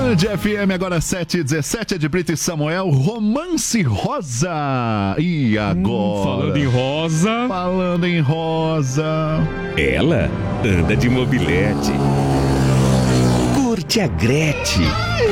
Band FM, agora 7h17, é de Brito e Samuel, Romance Rosa. E agora? Falando em rosa. Ela anda de mobilete. Curte a Gretchen.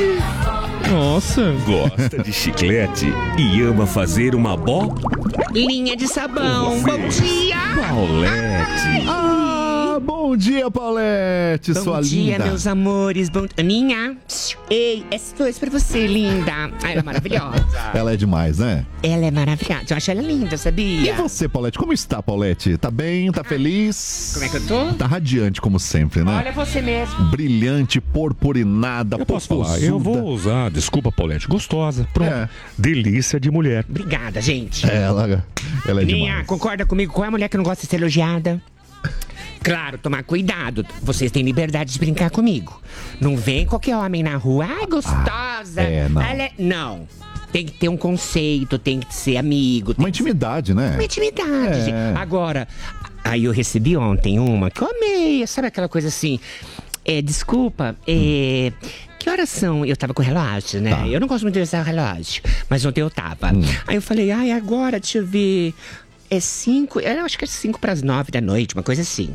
Nossa. Gosta de chiclete e ama fazer uma linha de sabão. Bom dia. Paulette. Bom dia, Paulette, sua linda. Bom dia, meus amores. Aninha, ei, essa dois pra você, linda. Ela é maravilhosa. Ela é demais, né? Ela é maravilhosa. Eu acho ela linda, sabia? E você, Paulette, como está, Paulette? Tá bem? Tá feliz? Como é que eu tô? Tá radiante, como sempre, né? Olha você mesmo. Brilhante, purpurinada, eu posso falar, eu vou usar, desculpa, Paulette, gostosa. Pronto. É. Delícia de mulher. Obrigada, gente. Ela é Aninha, demais. concorda comigo? Qual é a mulher que não gosta de ser elogiada? Claro, tomar cuidado. Vocês têm liberdade de brincar comigo. Não vem qualquer homem na rua. Ai, gostosa. Não. Não. Tem que ter um conceito, tem que ser amigo. Uma intimidade, né? Uma intimidade, gente. Agora, aí eu recebi ontem uma que eu amei. Sabe aquela coisa assim? Desculpa, que horas são? Eu tava com o relógio, né? Tá. Eu não gosto muito de usar o relógio, mas ontem eu tava. Aí eu falei, agora, deixa eu ver. É 5, eu acho que é 5:09 da noite, uma coisa assim.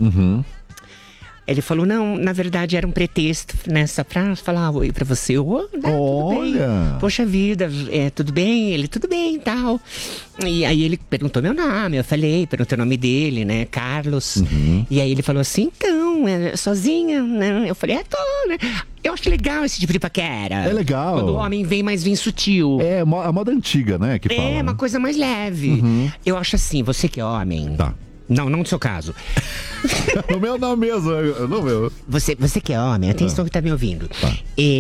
Ele falou, não, na verdade era um pretexto, né? Só pra falar oi pra você. Tudo bem. Poxa vida, tudo bem? Ele, tudo bem e tal. E aí ele perguntou meu nome, eu falei, perguntei o nome dele, né? Carlos. E aí ele falou assim, então, sozinha, né? Eu falei, tô, né? Eu acho legal esse tipo de paquera. É legal. Quando o homem vem, mas vem sutil. É a moda antiga, né? Que fala. É, uma coisa mais leve. Eu acho assim, você que é homem... Tá. Não no seu caso. O meu não mesmo, no meu. Você que é homem, atenção que tá me ouvindo. Tá.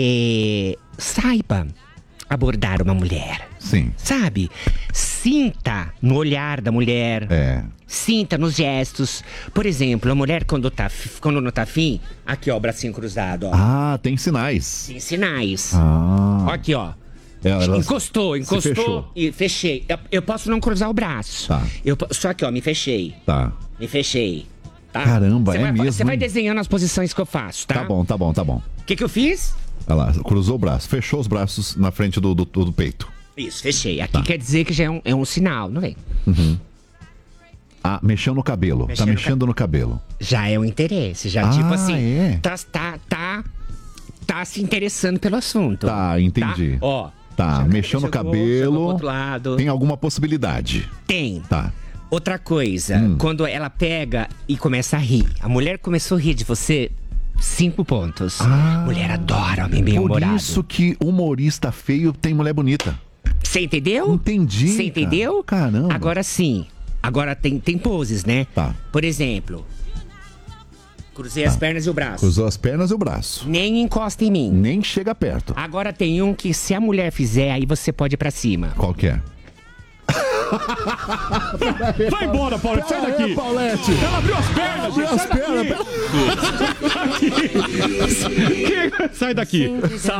Saiba abordar uma mulher. Sim. Sabe? Sinta no olhar da mulher. Sinta nos gestos. Por exemplo, a mulher quando não tá afim, aqui ó, o bracinho cruzado, ó. Tem sinais. Tem sinais. Aqui ó. Encostou e fechei. Eu posso não cruzar o braço. Tá. Só que ó, me fechei. Tá. Me fechei. Tá? Caramba, mesmo. Você vai desenhando as posições que eu faço, tá? Tá bom. O que eu fiz? Olha lá, cruzou o braço, fechou os braços na frente do peito. Isso, fechei. Aqui quer dizer que já é um sinal, não vem? Mexeu no cabelo. Tá mexendo no cabelo. Já é um interesse, já tipo assim. É. Tá se interessando pelo assunto. Tá, entendi. Tá? Ó. Tá, mexeu no cabelo. Pro outro lado. Tem alguma possibilidade? Tem. Tá. Outra coisa, quando ela pega e começa a rir. A mulher começou a rir de você, 5 pontos. Mulher adora homem bem-humorado. Por isso que humorista feio tem mulher bonita. Você entendeu? Entendi. Você entendeu? Caramba. Agora sim. Agora tem poses, né? Tá. Por exemplo, cruzei as pernas e o braço. Cruzou as pernas e o braço. Nem encosta em mim. Nem chega perto. Agora tem um que se a mulher fizer, aí você pode ir pra cima. Qual que é? Vai embora, Paulette, sai daqui. Paulette. Ela abriu as pernas, Abriu as pernas. Sai daqui. Sai.